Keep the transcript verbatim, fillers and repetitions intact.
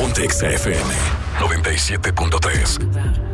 Ponte Exa F M noventa y siete punto tres.